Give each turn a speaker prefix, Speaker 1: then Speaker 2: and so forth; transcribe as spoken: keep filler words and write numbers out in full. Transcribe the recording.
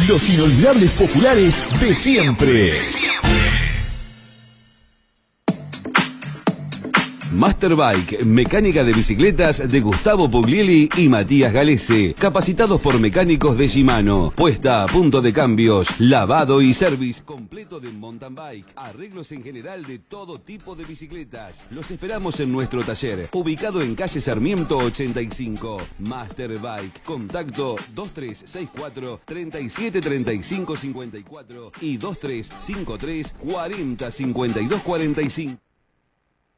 Speaker 1: Los inolvidables populares de siempre.
Speaker 2: Masterbike, mecánica de bicicletas de Gustavo Puglieli y Matías Galese, capacitados por mecánicos de Shimano, puesta a punto de cambios, lavado y service completo de mountain bike, arreglos en general de todo tipo de bicicletas. Los esperamos en nuestro taller, ubicado en calle Sarmiento ochenta y cinco. Masterbike, contacto dos tres seis cuatro, tres siete tres cinco cinco cuatro y dos tres cinco tres, cuarenta cincuenta y dos cuarenta y cinco.